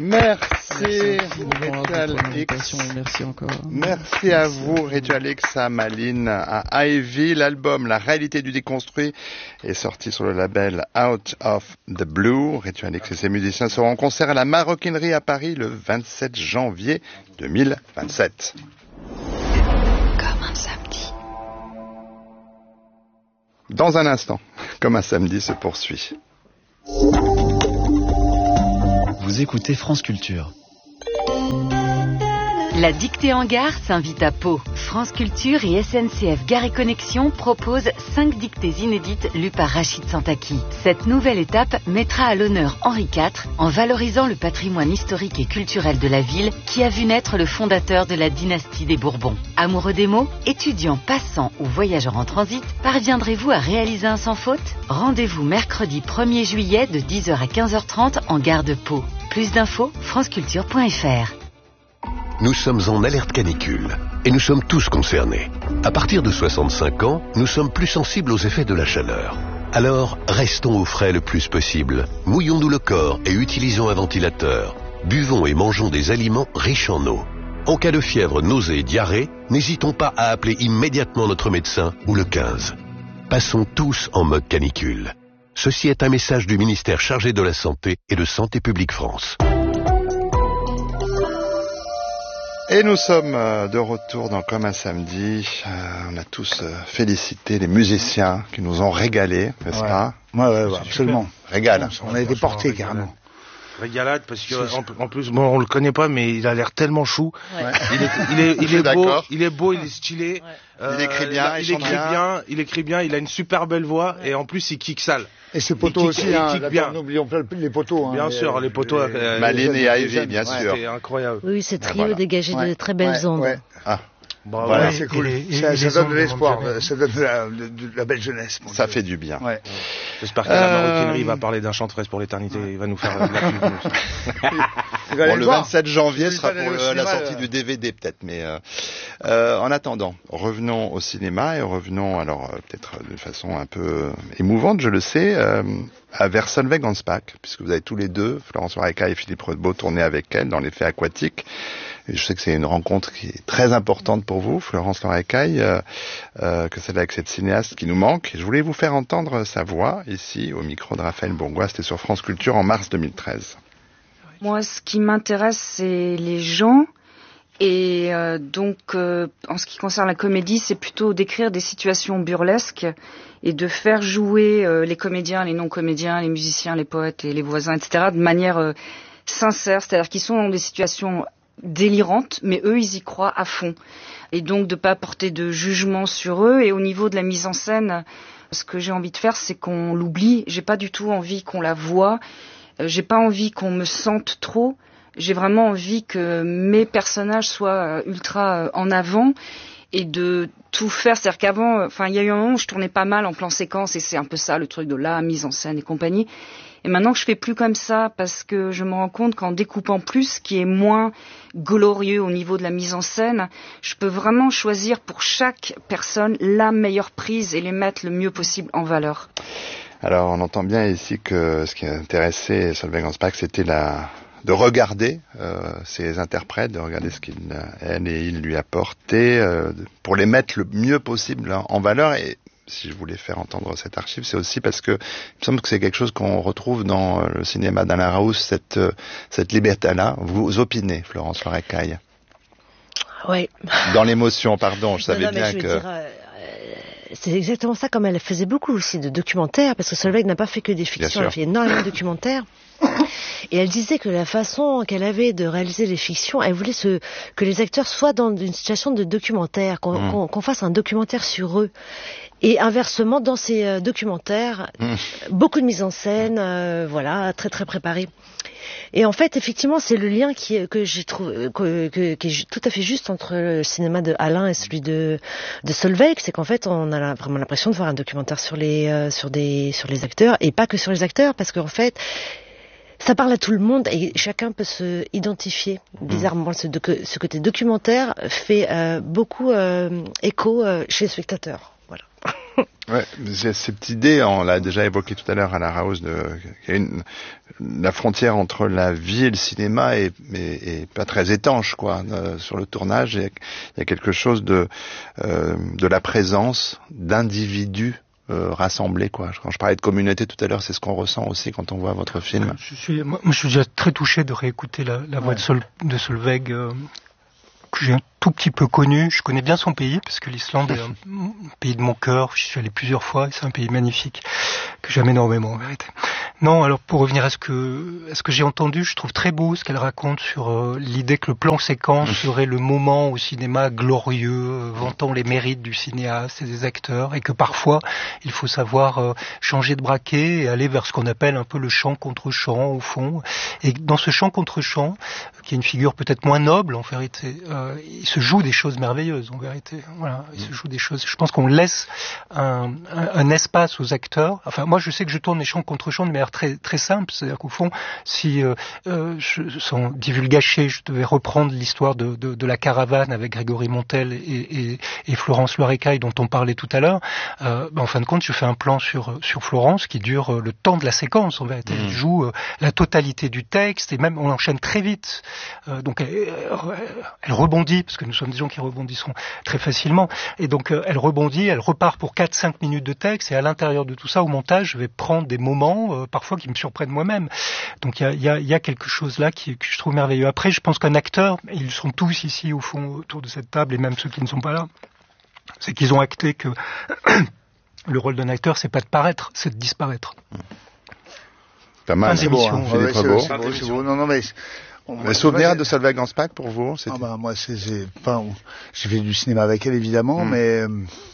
Merci Ritual X. Merci encore. Merci à vous Ritual X, à Malines, à Ivy. L'album La réalité du déconstruit est sorti sur le label Out of the Blue. Ritual X et ses musiciens seront en concert à la Maroquinerie à Paris le 27 janvier 2027. Comme un samedi. Dans un instant, Comme un samedi se poursuit. Vous écoutez France Culture. La dictée en gare s'invite à Pau. France Culture et SNCF Gare et Connexion proposent 5 dictées inédites lues par Rachid Santaki. Cette nouvelle étape mettra à l'honneur Henri IV en valorisant le patrimoine historique et culturel de la ville qui a vu naître le fondateur de la dynastie des Bourbons. Amoureux des mots, étudiants, passants ou voyageurs en transit, parviendrez-vous à réaliser un sans faute ? Rendez-vous mercredi 1er juillet de 10h à 15h30 en gare de Pau. Plus d'infos, franceculture.fr. Nous sommes en alerte canicule et nous sommes tous concernés. À partir de 65 ans, nous sommes plus sensibles aux effets de la chaleur. Alors, restons au frais le plus possible. Mouillons-nous le corps et utilisons un ventilateur. Buvons et mangeons des aliments riches en eau. En cas de fièvre, nausée et diarrhée, n'hésitons pas à appeler immédiatement notre médecin ou le 15. Passons tous en mode canicule. Ceci est un message du ministère chargé de la Santé et de Santé publique France. Et nous sommes de retour dans Comme un samedi. On a tous félicité les musiciens qui nous ont régalés, n'est-ce pas ? Ouais, absolument. Régal. On a été portés carrément. Régalade parce que en plus bon, on le connaît pas mais il a l'air tellement chou. Ouais. Il est beau, il est stylé. Ouais. Il écrit bien, il écrit bien, il a une super belle voix et en plus il kick sale. Et ce poteau aussi, n'oublions pas les poteaux. Bien sûr, les poteaux. Malines et Ivy, bien sûr. C'est incroyable. Oui, ce trio dégageait de très belles ondes. Ouais. Ah. Bon, voilà, c'est cool. Ça donne de l'espoir, ça donne de la belle jeunesse. Ça fait du bien. Ouais. J'espère que la Maroquinerie va parler d'un chanteresse pour l'éternité. Il va nous faire de la pub. Bon, le 27 janvier sera pour la sortie du DVD peut-être, mais en attendant, revenons au cinéma et revenons alors peut-être de façon un peu émouvante, je le sais, vers Solveig Hansbach, puisque vous avez tous les deux, Florence Oreca et Philippe Rodbeau, tourné avec elle dans Les Faits aquatiques. Et je sais que c'est une rencontre qui est très importante pour vous, Florence Lorecaille, que celle avec cette cinéaste qui nous manque. Et je voulais vous faire entendre sa voix ici, au micro de Raphaël Bourgois. C'était sur France Culture en mars 2013. Moi, ce qui m'intéresse, c'est les gens. Et donc, en ce qui concerne la comédie, c'est plutôt d'écrire des situations burlesques et de faire jouer les comédiens, les non-comédiens, les musiciens, les poètes et les voisins, etc., de manière sincère. C'est-à-dire qu'ils sont dans des situations délirantes, mais eux, ils y croient à fond. Et donc, de pas porter de jugement sur eux. Et au niveau de la mise en scène, ce que j'ai envie de faire, c'est qu'on l'oublie. J'ai pas du tout envie qu'on la voie. J'ai pas envie qu'on me sente trop. J'ai vraiment envie que mes personnages soient ultra en avant et de tout faire. C'est-à-dire qu'avant, il y a eu un moment où je tournais pas mal en plan séquence et c'est un peu ça, le truc de la mise en scène et compagnie. Et maintenant que je fais plus comme ça parce que je me rends compte qu'en découpant plus, qui est moins glorieux au niveau de la mise en scène, je peux vraiment choisir pour chaque personne la meilleure prise et les mettre le mieux possible en valeur. Alors, on entend bien ici que ce qui intéressait Solveig Hansbach, c'était de regarder ses interprètes, de regarder ce qu'elle et il lui apportaient, pour les mettre le mieux possible en valeur. Et si je voulais faire entendre cette archive, c'est aussi parce que il me semble que c'est quelque chose qu'on retrouve dans le cinéma d'Alain Raoult, cette liberté-là. Vous opinez, Florence Lorecaille. Oui. Dans l'émotion, pardon, je savais bien que... C'est exactement ça, comme elle faisait beaucoup aussi de documentaires, parce que Solveig n'a pas fait que des fictions, elle a fait énormément de documentaires. Et elle disait que la façon qu'elle avait de réaliser les fictions, elle voulait que les acteurs soient dans une situation de documentaire, qu'on fasse un documentaire sur eux. Et inversement, dans ces documentaires, beaucoup de mise en scène, très très préparée. Et en fait, effectivement, c'est le lien que j'ai trouvé qui est tout à fait juste entre le cinéma de Alain et celui de Solveig, c'est qu'en fait, on a vraiment l'impression de voir un documentaire sur les acteurs et pas que sur les acteurs, parce qu'en fait, ça parle à tout le monde et chacun peut se identifier. Bizarrement, ce côté documentaire fait beaucoup écho chez les spectateurs. Voilà. Ouais, cette idée, on l'a déjà évoqué tout à l'heure à la House, la frontière entre la vie et le cinéma est pas très étanche, quoi. Sur le tournage, il y a quelque chose de la présence d'individus rassemblés, quoi. Quand je parlais de communauté tout à l'heure, c'est ce qu'on ressent aussi quand on voit votre film. Je suis déjà très touché de réécouter la voix de Solveig, que j'ai un tout petit peu connu. Je connais bien son pays, parce que l'Islande est un pays de mon cœur. J'y suis allé plusieurs fois, et c'est un pays magnifique, que j'aime énormément, en vérité. Non, alors pour revenir à ce que j'ai entendu, je trouve très beau ce qu'elle raconte sur l'idée que le plan séquence serait le moment au cinéma glorieux, vantant les mérites du cinéaste et des acteurs, et que parfois, il faut savoir changer de braquet et aller vers ce qu'on appelle un peu le chant contre chant, au fond. Et dans ce chant contre chant, qui est une figure peut-être moins noble, en vérité, il se joue des choses merveilleuses, en vérité. Voilà, il se joue des choses. Je pense qu'on laisse un espace aux acteurs. Enfin, moi, je sais que je tourne les chants contre chants de manière très très simple. C'est-à-dire qu'au fond, si sans divulgacher, je devais reprendre l'histoire de la caravane avec Grégory Montel et Florence Loirecaille dont on parlait tout à l'heure, en fin de compte, je fais un plan sur Florence qui dure le temps de la séquence. En vérité, elle joue la totalité du texte et même on enchaîne très vite. Donc elle rebondit, parce que nous sommes des gens qui rebondissons très facilement, et donc elle rebondit, elle repart pour 4-5 minutes de texte, et à l'intérieur de tout ça, au montage, je vais prendre des moments parfois qui me surprennent moi-même. Donc il y a quelque chose là que je trouve merveilleux. Après, je pense qu'un acteur, ils sont tous ici au fond autour de cette table, et même ceux qui ne sont pas là, c'est qu'ils ont acté que le rôle d'un acteur, c'est pas de paraître, c'est de disparaître. Pas mal, c'est beau, hein. C'est beau. Non, mais le souvenir de Solveig Gansbach pour vous, c'était... moi, j'ai fait du cinéma avec elle évidemment, mais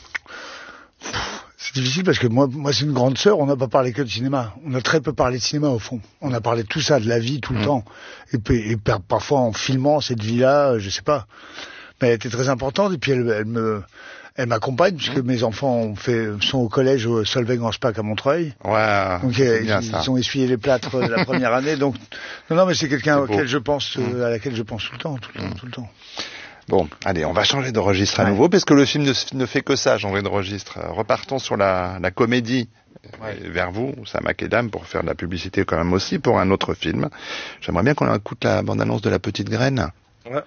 c'est difficile parce que moi, c'est une grande sœur. On n'a pas parlé que de cinéma. On a très peu parlé de cinéma au fond. On a parlé de tout ça, de la vie tout le temps, et parfois en filmant cette vie-là, je sais pas. Mais elle était très importante, et puis elle m'accompagne, puisque mes enfants sont au collège au Solveig Gansbach à Montreuil. Ouais. Donc ils ont essuyé les plâtres de la première année. Donc non, mais c'est quelqu'un auquel je pense, à laquelle je pense tout le temps. Bon, allez, on va changer de registre à nouveau, parce que le film ne fait que ça, changer de registre. Repartons sur la comédie. Vers vous, Oussama Kedam, pour faire de la publicité quand même aussi pour un autre film. J'aimerais bien qu'on écoute la bande-annonce de La Petite Graine. Ouais.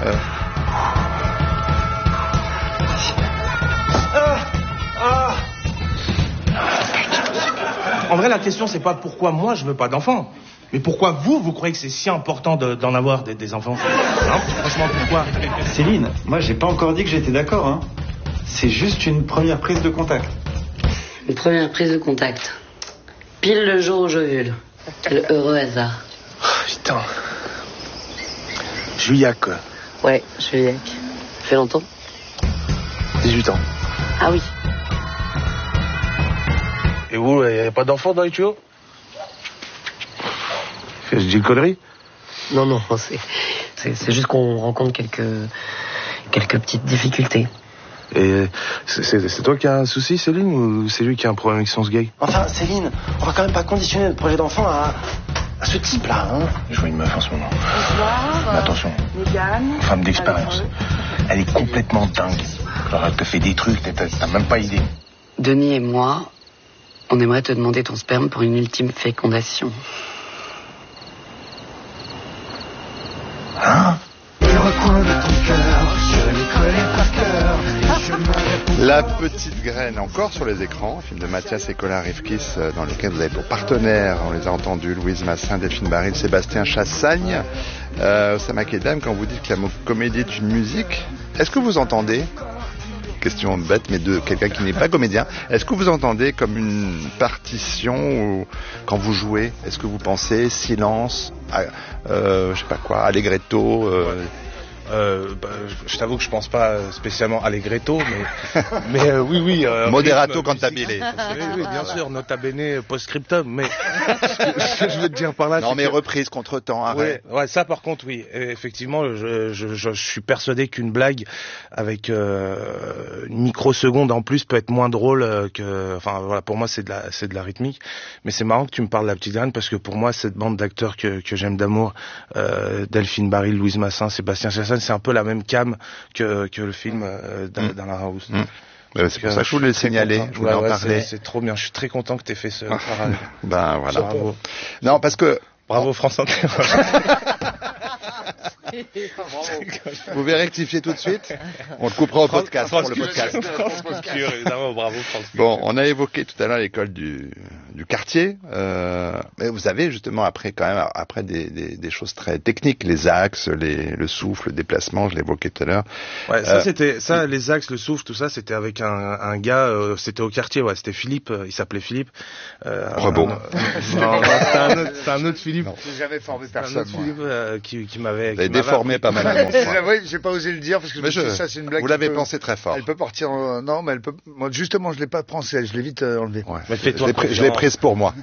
En vrai, la question, c'est pas pourquoi moi je veux pas d'enfants, mais pourquoi vous croyez que c'est si important d'en avoir des enfants, hein? Franchement, pourquoi? Céline, moi j'ai pas encore dit que j'étais d'accord, hein. C'est juste une première prise de contact. Une première prise de contact. Pile le jour où j'ovule. Quel heureux hasard. Oh, putain. Juillac, quoi. Ouais, Juillac. Fait longtemps? 18 ans. Ah oui. Et vous, il n'y a pas d'enfants dans les tuyaux? Je dis une connerie? Non, c'est juste qu'on rencontre quelques petites difficultés. Et c'est toi qui as un souci, Céline, ou c'est lui qui a un problème avec son gay? Enfin, Céline, on va quand même pas conditionner notre projet d'enfant à ce type-là, hein. Je vois une meuf en ce moment. Bonsoir. Mais attention, Mégane. femme d'expérience. Elle est complètement dingue. Alors elle te fait des trucs, t'as même pas idée. Denis et moi, on aimerait te demander ton sperme pour une ultime fécondation. Hein? La Petite Graine, encore sur les écrans, film de Mathias Ecola Rivkis, dans lequel vous avez pour partenaires, on les a entendus, Louise Massin, Delphine Baril, Sébastien Chassagne. Oussama Kedam, quand vous dites que la comédie est une musique, est-ce que vous entendez, question bête, mais de quelqu'un qui n'est pas comédien, est-ce que vous entendez comme une partition ou quand vous jouez, est-ce que vous pensez silence, je sais pas quoi, allegretto, je t'avoue que je pense pas spécialement allegretto, mais oui. Moderato cantabile. Oui, bien sûr, nota bene post-scriptum, mais ce que je veux te dire par là... Non, mais reprise, contre-temps, arrêt. Ouais, ça par contre, oui. Et effectivement, je suis persuadé qu'une blague avec une microseconde en plus peut être moins drôle que... Enfin, voilà, pour moi, c'est de la rythmique. Mais c'est marrant que tu me parles de La Petite Graine, parce que pour moi, cette bande d'acteurs que j'aime d'amour, Delphine Baril, Louise Massin, Sébastien Chassagne, c'est un peu la même cam que le film d'Alain House. C'est pour ça que je voulais le signaler, je voulais en parler. C'est trop bien, je suis très content que tu aies fait ce parallèle. Ben voilà. Bravo. Non, parce que... Bravo France Inter. Vous verrez rectifier tout de suite. On le coupera au podcast. Pour le podcast. Évidemment, bravo France. Bon, on a évoqué tout à l'heure l'école du quartier, mais vous avez justement après des choses très techniques, les axes, le souffle, le déplacement, je l'évoquais tout à l'heure. Ouais, ça, les axes, le souffle, tout ça, c'était avec un gars, c'était au quartier, ouais, c'était Philippe, il s'appelait Philippe. Rebond. Non, c'est un autre Philippe. J'ai jamais formé personne. Philippe qui m'avait déformé pas mal. Oui, j'ai pas osé le dire parce que ça c'est une blague. Vous l'avez pensé très fort. Elle peut partir. Non, mais elle peut. Moi, justement, je l'ai pas pensé. Je l'ai vite enlevé. Ouais. Mais fais-toi. Je l'ai prise pour moi.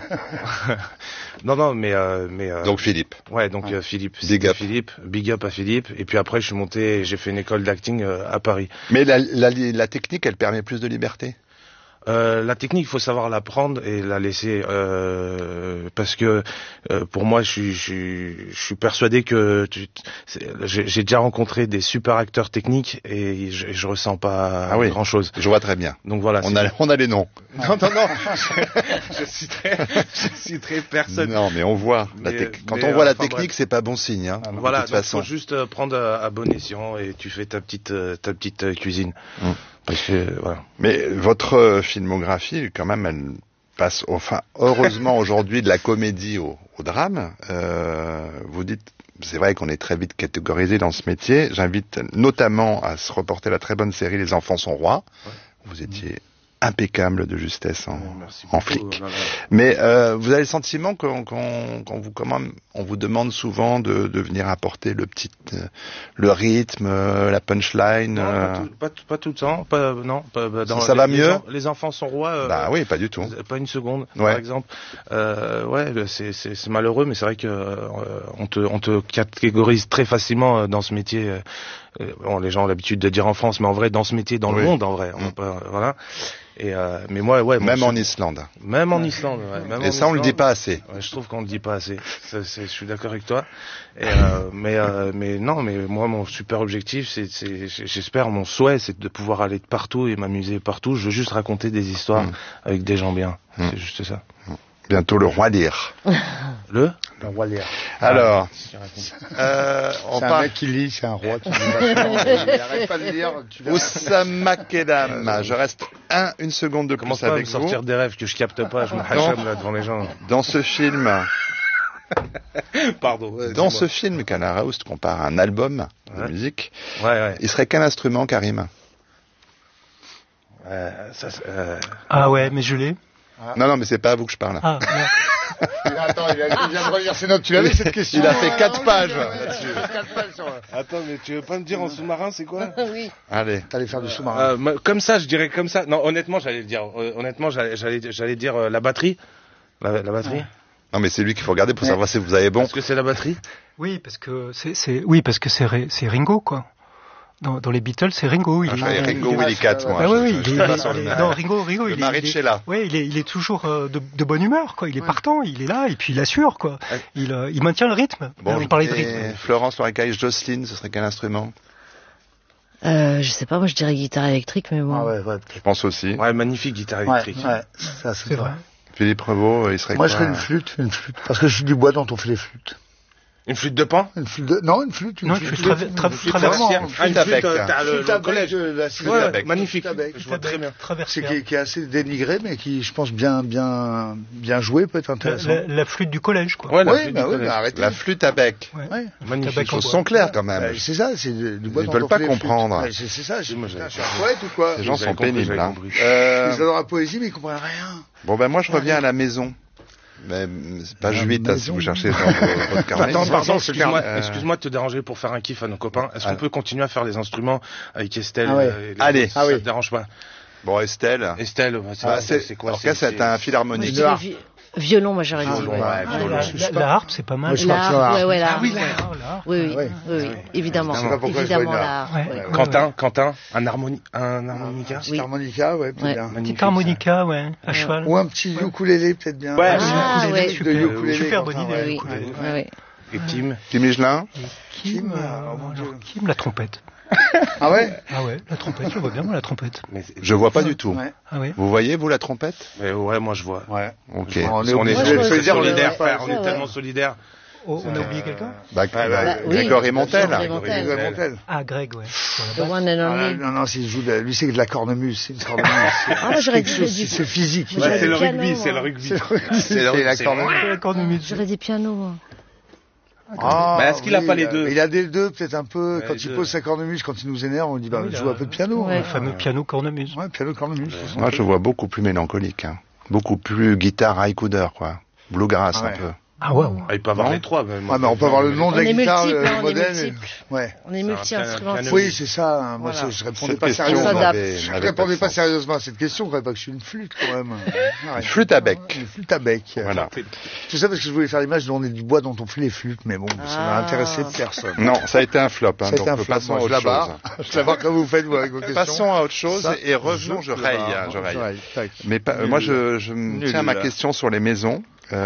Non, mais. Donc Philippe. Ouais, donc Philippe. Big up. Philippe. Big up à Philippe. Et puis après, je suis monté. J'ai fait une école d'acting à Paris. Mais la technique, elle permet plus de liberté. La technique, il faut savoir l'apprendre et la laisser parce que pour moi, je suis persuadé que j'ai déjà rencontré des super acteurs techniques et je ressens pas grand chose. Je vois très bien. Donc voilà. On a les noms. Non. je citerai personne. Non, mais on voit. Quand on voit la technique, c'est pas bon signe. Hein, voilà. De toute façon. Faut juste prendre à bon escient et tu fais ta petite cuisine. Parce que, voilà. Mais votre filmographie, quand même, elle passe, heureusement aujourd'hui de la comédie au drame. Vous dites, c'est vrai qu'on est très vite catégorisé dans ce métier. J'invite notamment à se reporter la très bonne série Les Enfants sont rois. Ouais. Vous étiez impeccable de justesse en flic. Mais vous avez le sentiment qu'on vous demande souvent de venir apporter le rythme, la punchline. Non, pas tout le temps. Ça va mieux. Les enfants sont rois. Bah oui, pas du tout. Pas une seconde, par exemple. C'est malheureux, mais c'est vrai que on te catégorise très facilement dans ce métier. Les gens ont l'habitude de dire en France, mais en vrai, dans ce métier, dans le monde, en vrai. Voilà. Mais moi, même en Islande. Même en Islande, ouais. Et ça, on le dit pas assez. Ouais, je trouve qu'on le dit pas assez. Je suis d'accord avec toi. Mais moi, mon super objectif, j'espère, mon souhait, c'est de pouvoir aller de partout et m'amuser partout. Je veux juste raconter des histoires avec des gens bien. C'est juste ça. Bientôt le roi Lear. Le roi Lear. Alors, on parle. Un mec qui lit, c'est un roi qui lit. Il arrête pas de lire. Oussama Kedam, je reste une seconde de plus avec vous. Comment ça me sortir des rêves que je capte pas, je me hacham là devant les gens. Dans ce film. Pardon. Dans ce film, Canara Houst compare un album de musique. Il serait quel instrument, Karim? Ah ouais, mais je l'ai. Non, mais c'est pas à vous que je parle. Ah, attends, il vient de relire ses notes. Tu l'avais cette question? Il a fait 4 pages là-dessus. Attends, mais tu veux pas me dire en sous-marin, c'est quoi? Oui. Allez. T'allais faire du sous-marin. Comme ça, je dirais comme ça. Non, honnêtement, j'allais le dire. J'allais dire la batterie. La batterie. Non, mais c'est lui qu'il faut regarder pour savoir si vous avez bon. Est-ce que c'est la batterie? Oui, parce que c'est Ringo, quoi. Dans les Beatles, c'est Ringo. Ringo Willy Cat, moi. Ah oui, Ringo, le mari de Sheila. Oui, il est toujours de bonne humeur, quoi. Il est partant, il est là, et puis il assure, quoi. Il maintient le rythme. Bon, on parlait de rythme. Florence Loricaille, Jocelyne, ce serait quel instrument? Je sais pas, moi je dirais guitare électrique, mais bon. Ah ouais, je pense aussi. Ouais, magnifique guitare électrique. Ouais, ça c'est vrai. Philippe Revaux, il serait moi, je serais une flûte. Parce que je suis du bois dont on fait les flûtes. Une flûte de pan? Non, une flûte. Une flûte traversière. Une flûte à bec. Le collège. Magnifique. Je vois très bien. C'est qui est assez dénigré, mais qui, je pense, bien joué, peut être intéressant. La flûte du collège, quoi. La flûte à bec. Magnifique. Les choses sont claires, quand même. C'est ça, c'est du bois. Ils veulent pas comprendre. C'est ça, je suis un poète ou quoi? Les gens sont pénibles, là. Ils adorent la poésie, mais ils comprennent rien. Bon, moi, je reviens à la maison. Mais c'est page 8, si vous cherchez dans votre carnet. Attends, pardon, excuse-moi de te déranger pour faire un kiff à nos copains. Est-ce qu'on peut continuer à faire les instruments avec Estelle? Allez. Ça te dérange pas? Bon, Estelle, c'est quoi? C'est un philharmonique. Violon, moi j'aurais dit. La harpe, c'est pas mal. La harpe. Oui, évidemment. Je sais pas pourquoi évidemment, la harpe. Quentin, un harmonica? Petit harmonica, ouais, bien. Petit harmonica, ouais, à cheval. Ou un petit ukulélé, peut-être bien. Ouais, super bonne idée. Oui. Et Kim Migelin? Kim, la trompette. Ah ouais? Ah ouais, la trompette, je vois bien, moi, la trompette. Je vois pas du tout. Ouais. Ah ouais. Vous voyez, vous, la trompette? Ouais, moi je vois. Ouais. Ok. On est solidaires, frère. On est tellement solidaires. Oh, on a oublié quelqu'un? Grégory Montel. Ah, Greg, ouais. The one and only. Non, il joue lui, c'est de la cornemuse. C'est une cornemuse. Moi, j'aurais dit c'est physique. C'est le rugby, c'est le rugby. C'est la cornemuse. J'aurais dit piano. Mais est-ce qu'il a pas les deux? Il a des deux, peut-être un peu. Quand il pose sa cornemuse, quand il nous énerve, on dit, joue un peu de piano. Le fameux piano cornemuse. Ouais, piano cornemuse. Moi, je vois beaucoup plus mélancolique. Beaucoup plus guitare haïkouder, quoi. Bluegrass, un peu. Ah ouais. Il peut avoir les trois. Mais on peut avoir le nom de la guitare, le modèle. On est multi-instrumentiste. Oui, c'est ça. Moi, je répondais pas sérieusement. Je répondais pas sérieusement à cette question. Je croyais pas que je suis une flûte, quand même. Une flûte à bec. Une flûte à bec. Voilà. Tout ça parce que je voulais faire l'image de on est du bois dont on fait les flûtes, mais bon, ça n'a intéressé personne. Non, ça a été un flop. Ça a été un flop. Passons à autre chose. Je vais voir comment vous faites, vous, avec vos questions. Passons à autre chose et revenons, je raille. Mais moi, je me tiens à ma question sur les maisons.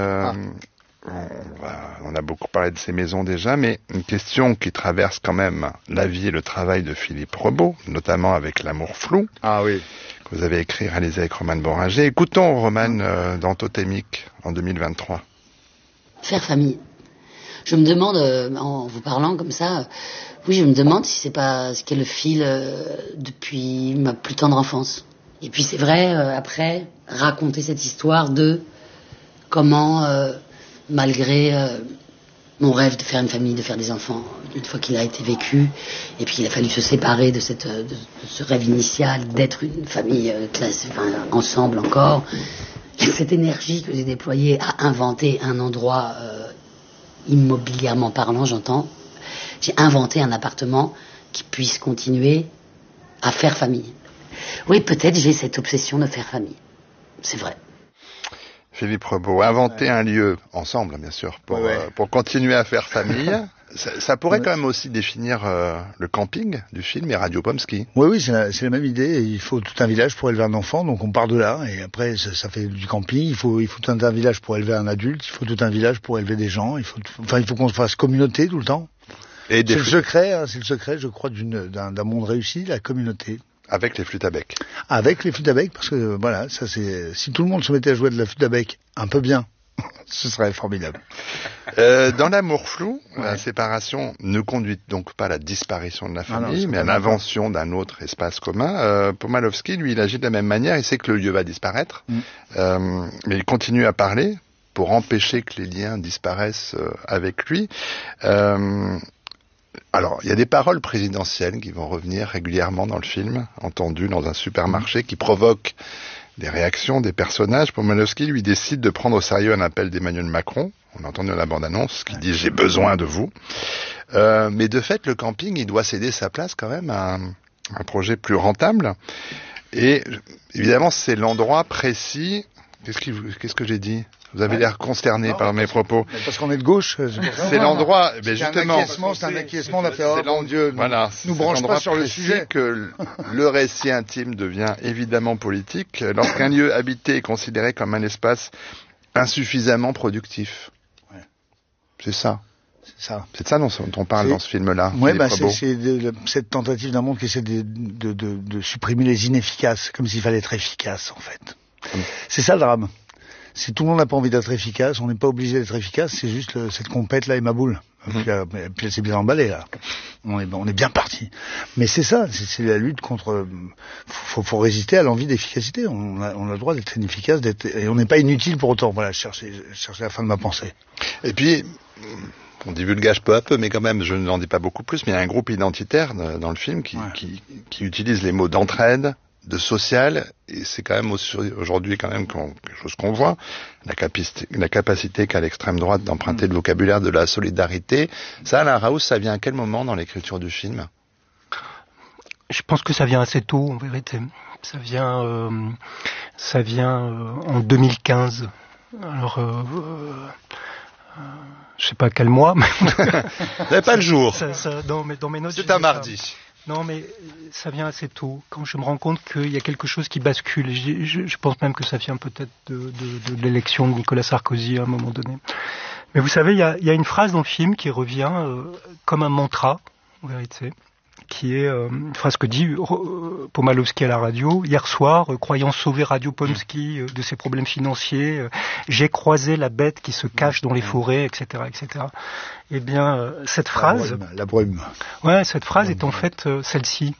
On a beaucoup parlé de ces maisons déjà, mais une question qui traverse quand même la vie et le travail de Philippe Rebaud, notamment avec L'amour flou. Ah oui. Que vous avez écrit, réalisé avec Romane Boringer. Écoutons Romane dans Totémique en 2023. Faire famille. Je me demande, en vous parlant comme ça, je me demande si c'est pas ce qu'est le fil depuis ma plus tendre enfance. Et puis c'est vrai, après, raconter cette histoire de comment... malgré mon rêve de faire une famille, de faire des enfants, une fois qu'il a été vécu, et puis il a fallu se séparer de ce rêve initial d'être une famille ensemble encore, cette énergie que j'ai déployée à inventer un endroit immobilièrement parlant, j'entends, j'ai inventé un appartement qui puisse continuer à faire famille. Oui, peut-être j'ai cette obsession de faire famille, c'est vrai. Philippe Rebaud, inventer un lieu, ensemble bien sûr, pour continuer à faire famille. Ça pourrait quand même aussi définir le camping du film et Radio Pomsky. Oui, c'est la même idée. Il faut tout un village pour élever un enfant, donc on part de là, et après ça fait du camping. Il faut tout un village pour élever un adulte, il faut tout un village pour élever des gens. Il faut qu'on fasse communauté tout le temps. C'est le secret, je crois, d'un monde réussi, la communauté. Avec les flûtes à bec. Avec les flûtes à bec, parce que voilà, ça c'est. Si tout le monde se mettait à jouer de la flûte à bec un peu bien, ce serait formidable. Dans L'amour flou, la séparation ne conduit donc pas à la disparition de la famille, mais à l'invention d'un autre espace commun. Pomalowski, lui, il agit de la même manière. Il sait que le lieu va disparaître, mais il continue à parler pour empêcher que les liens disparaissent avec lui. Alors, il y a des paroles présidentielles qui vont revenir régulièrement dans le film, entendues dans un supermarché, qui provoquent des réactions des personnages. Pomalowski, lui, décide de prendre au sérieux un appel d'Emmanuel Macron. On a entendu dans la bande-annonce qui dit « J'ai besoin de vous ». Mais de fait, le camping, il doit céder sa place quand même à un projet plus rentable. Et évidemment, c'est l'endroit précis. Qu'est-ce que j'ai dit ? Vous avez l'air consterné par mes propos. Parce qu'on est de gauche. C'est l'endroit, mais justement. C'est un acquiescement, on a fait, oh mon Dieu, nous branche pas sur le sujet. Que le récit intime devient évidemment politique lorsqu'un lieu habité est considéré comme un espace insuffisamment productif. Ouais. C'est ça. C'est ça dont on parle dans ce film-là. Oui, c'est cette tentative d'un monde qui essaie de supprimer les inefficaces, comme s'il fallait être efficace, en fait. C'est ça le drame. Si tout le monde n'a pas envie d'être efficace, on n'est pas obligé d'être efficace, c'est juste cette compète-là et ma boule. Puis elle s'est bien emballée, là. On est bien parti. Mais c'est ça, c'est la lutte contre... Faut résister à l'envie d'efficacité. On a le droit d'être inefficace, et on n'est pas inutile pour autant. Voilà, je cherchais la fin de ma pensée. Et puis... On divulgage peu à peu, mais quand même, je n'en dis pas beaucoup plus, mais il y a un groupe identitaire dans le film qui utilise les mots d'entraide, de social, et c'est quand même aujourd'hui quand même quelque chose qu'on voit, la capacité qu'a l'extrême droite d'emprunter le vocabulaire de la solidarité. Ça, Alain Raoult, ça vient à quel moment dans l'écriture du film ? Je pense que ça vient assez tôt, en vérité. Ça vient en 2015. Alors, je sais pas quel mois, mais... Vous n'avez pas le jour. Dans mes notes, c'est un mardi. Non, mais ça vient assez tôt, quand je me rends compte qu'il y a quelque chose qui bascule. Je pense même que ça vient peut-être de l'élection de Nicolas Sarkozy à un moment donné. Mais vous savez, il y a une phrase dans le film qui revient comme un mantra, en vérité. qui est une phrase que dit Pomalowski à la radio. Hier soir, croyant sauver Radio Pomsky de ses problèmes financiers, j'ai croisé la bête qui se cache dans les forêts, etc., etc. Eh bien, cette phrase... La brume. Ouais, cette phrase est en fait celle-ci.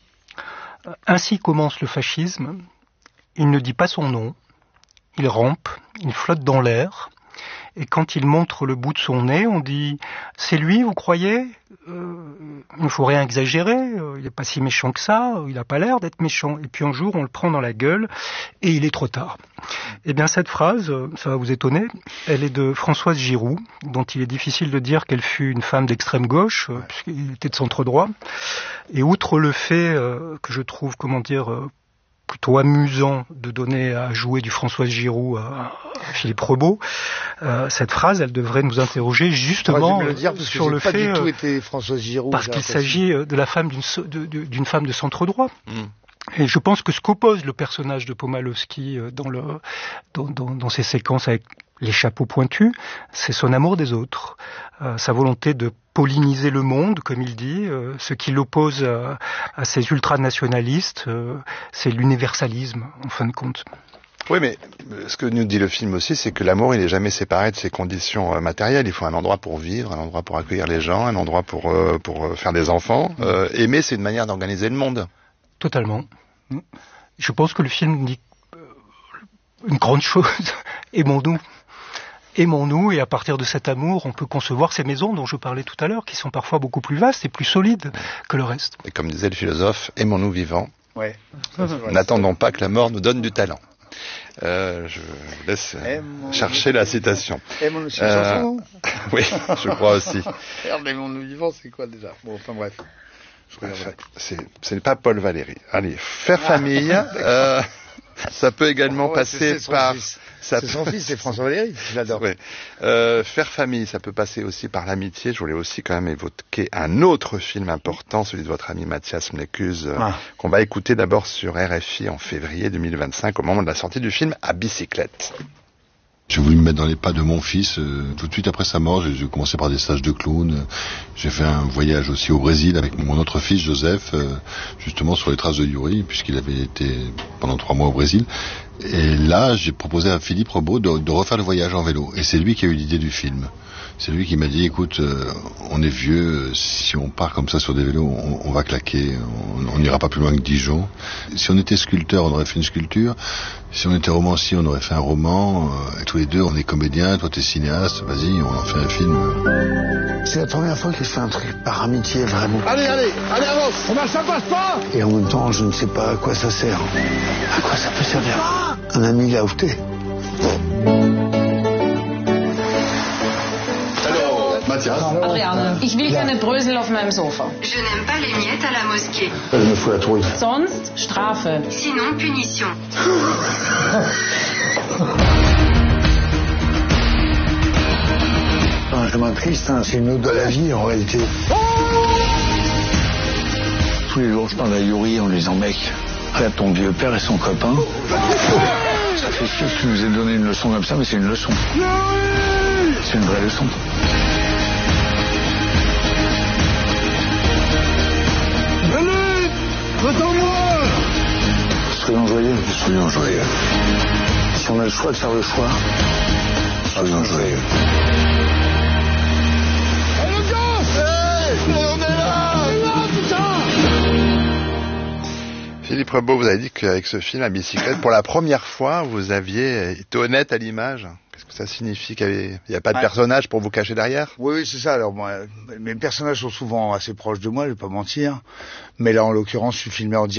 Ainsi commence le fascisme. Il ne dit pas son nom. Il rampe, il flotte dans l'air. Et quand il montre le bout de son nez, on dit « C'est lui, vous croyez ? Il ne faut rien exagérer, il n'est pas si méchant que ça, il n'a pas l'air d'être méchant. » Et puis un jour, on le prend dans la gueule et il est trop tard. Eh bien cette phrase, ça va vous étonner, elle est de Françoise Giroud, dont il est difficile de dire qu'elle fut une femme d'extrême gauche, puisqu'il était de centre droit. Et outre le fait que je trouve, plutôt amusant de donner à jouer du Françoise Giroud à Philippe Rebaud, cette phrase, elle devrait nous interroger justement sur le fait parce qu'il s'agit de la femme d'une femme de centre droit. Et je pense que ce qu'oppose le personnage de Pomalowski dans ses séquences avec les chapeaux pointus, c'est son amour des autres, sa volonté de polliniser le monde, comme il dit. Ce qui l'oppose à ces ultranationalistes, c'est l'universalisme, en fin de compte. Oui, mais ce que nous dit le film aussi, c'est que l'amour, il n'est jamais séparé de ses conditions matérielles. Il faut un endroit pour vivre, un endroit pour accueillir les gens, un endroit pour faire des enfants. Aimer, c'est une manière d'organiser le monde. Totalement. Je pense que le film dit une grande chose. Aimons-nous. Aimons-nous, et à partir de cet amour, on peut concevoir ces maisons dont je parlais tout à l'heure, qui sont parfois beaucoup plus vastes et plus solides que le reste. Et comme disait le philosophe, aimons-nous vivants. Ouais. N'attendons pas que la mort nous donne du talent. Je vous laisse chercher la citation. Aimons-nous chanson. Oui, je crois aussi. Aimons-nous vivants, c'est quoi déjà? Bon, enfin bref. C'est pas Paul Valéry. Allez, faire famille. Ça peut également passer par... C'est son fils, c'est François Valéry, je l'adore. Oui. Faire famille, ça peut passer aussi par l'amitié. Je voulais aussi quand même évoquer un autre film important, celui de votre ami Mathias Mlecuse, qu'on va écouter d'abord sur RFI en février 2025, au moment de la sortie du film À bicyclette. J'ai voulu me mettre dans les pas de mon fils. Tout de suite après sa mort, j'ai commencé par des stages de clown. J'ai fait un voyage aussi au Brésil avec mon autre fils, Joseph, justement sur les traces de Yuri, puisqu'il avait été pendant 3 mois au Brésil. Et là, j'ai proposé à Philippe Rebaud de refaire le voyage en vélo. Et c'est lui qui a eu l'idée du film. C'est lui qui m'a dit, écoute, on est vieux, si on part comme ça sur des vélos, on va claquer, on n'ira pas plus loin que Dijon. Si on était sculpteur, on aurait fait une sculpture. Si on était romancier, on aurait fait un roman. Et tous les deux, on est comédiens, toi t'es cinéaste, vas-y, on en fait un film. C'est la première fois que je fais un truc par amitié, vraiment. Allez, avance. Ça passe pas. Et en même temps, je ne sais pas à quoi ça sert. À quoi ça peut servir? Un ami l'a outé. Adriane, ich will keine Brösel auf meinem Sofa. Je n'aime pas les miettes à la mosquée. Elle me fout la trouille. Sonst Strafe. Sinon, punition. Un chemin triste, c'est une ode de la vie en réalité. Tous les jours, je parle à Yuri en lui disant, mec, regarde ton vieux père et son copain. Ça fait sûr que tu nous aies donné une leçon comme ça, mais c'est une leçon. C'est une vraie leçon. Attends-moi. Soyons joyeux. Soyons joyeux. Si on a le choix de faire le choix, soyons joyeux. Philippe Rebaud, vous avez dit qu'avec ce film à bicyclette, pour la première fois, vous aviez été honnête à l'image. Qu'est-ce que ça signifie qu'il n'y a pas de personnage pour vous cacher derrière? Oui, c'est ça. Alors, moi, mes personnages sont souvent assez proches de moi, je vais pas mentir. Mais là, en l'occurrence, je suis filmé en direct.